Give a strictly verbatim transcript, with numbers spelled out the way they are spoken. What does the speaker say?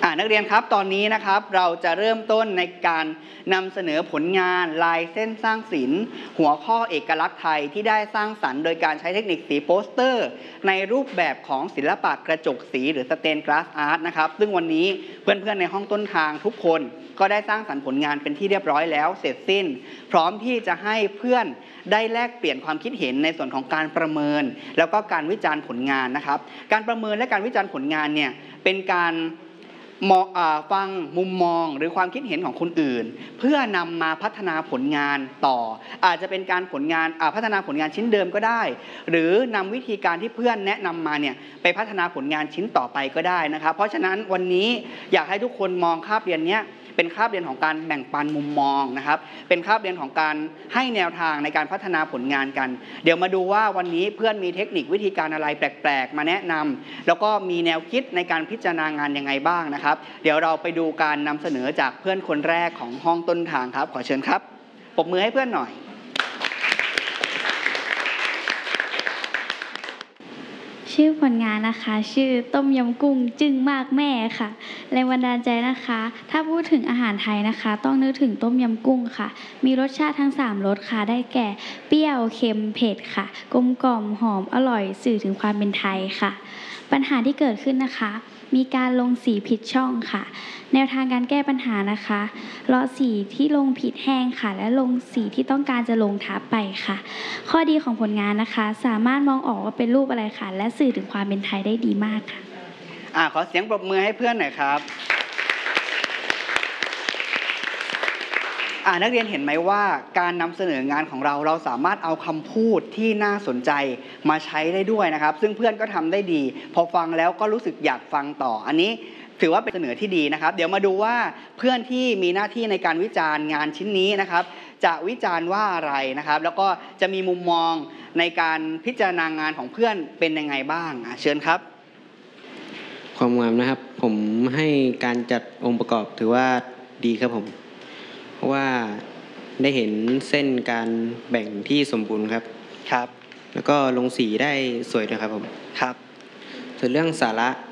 นักเรียนครับตอนนี้นะครับเราจะเริ่มต้นในการนำเสนอผลงานลายเส้นสร้างศิลป์หัวข้อเอกลักษณ์ไทยที่ได้สร้างสรรค์โดยการใช้เทคนิคสีโปสเตอร์ในรูปแบบของศิลปะกระจกสีหรือสเตนกลาสอาร์ตนะครับซึ่งวันนี้เพื่อนๆในห้องต้นทางทุกคนก็ได้สร้างสรรค์ผลงานเป็นที่เรียบร้อยแล้วเสร็จสิ้นพร้อมที่จะให้เพื่อนได้แลกเปลี่ยนความคิดเห็นในส่วนของการประเมินแล้วก็การวิจารณ์ผลงานนะครับการประเมินและการวิจารณ์ผลงานเนี่ยเป็นการมองฟังมุมมองหรือความคิดเห็นของคนอื่นเพื่อนำมาพัฒนาผลงานต่ออาจจะเป็นการผลงานพัฒนาผลงานชิ้นเดิมก็ได้หรือนำวิธีการที่เพื่อนแนะนำมาเนี่ยไปพัฒนาผลงานชิ้นต่อไปก็ได้นะครับเพราะฉะนั้นวันนี้อยากให้ทุกคนมองคาบเรียนเนี้ยเป็นคาบเรียนของการแบ่งปันมุมมองนะครับเป็นคาบเรียนของการให้แนวทางในการพัฒนาผลงานกันเดี๋ยวมาดูว่าวันนี้เพื่อนมีเทคนิควิธีการอะไรแปลกๆมาแนะนำแล้วก็มีแนวคิดในการพิจารณางานยังไงบ้างนะครับเดี๋ยวเราไปดูการนำเสนอจากเพื่อนคนแรกของห้องต้นทางครับขอเชิญครับปรบมือให้เพื่อนหน่อยชื่อผลงานนะคะชื่อต้มยำกุ้งจึ้งมากแม่ค่ะแรงบันดาลใจนะคะถ้าพูดถึงอาหารไทยนะคะต้องนึกถึงต้มยำกุ้งค่ะมีรสชาติทั้งสามรสค่ะได้แก่เปรี้ยวเค็มเผ็ดค่ะกลมกล่อมหอมอร่อยสื่อถึงความเป็นไทยค่ะปัญหาที่เกิดขึ้นนะคะมีการลงสีผิดช่องค่ะแนวทางการแก้ปัญหานะคะรอสีที่ลงผิดแห้งค่ะและลงสีที่ต้องการจะลงทับไปค่ะข้อดีของผลงานนะคะสามารถมองออกว่าเป็นรูปอะไรค่ะและสื่อถึงความเป็นไทยได้ดีมากค่ะอ่าขอเสียงปรบมือให้เพื่อนหน่อยครับอ่านักเรียนเห็นไหมว่าการนำเสนองานของเราเราสามารถเอาคำพูดที่น่าสนใจมาใช้ได้ด้วยนะครับซึ่งเพื่อนก็ทำได้ดีพอฟังแล้วก็รู้สึกอยากฟังต่ออันนี้ถือว่าเป็นเสนอที่ดีนะครับเดี๋ยวมาดูว่าเพื่อนที่มีหน้าที่ในการวิจารณ์งานชิ้นนี้นะครับจะวิจารณ์ว่าอะไรนะครับแล้วก็จะมีมุมมองในการพิจารณางานของเพื่อนเป็นยังไงบ้างเชิญครับความงามนะครับผมให้การจัดองค์ประกอบถือว่าดีครับผมเพราะว่าได้เห็นเส้นการแบ่งที่สมบูรณ์ครับครับแล้วก็ลงสีได้สวยด้วยครับผมครับส่วนเรื่องสาระ